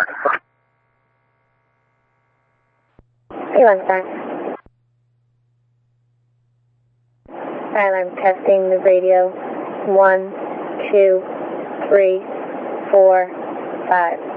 Lunchtime. Alright, I'm testing the radio. 1, 2, 3, 4, 5.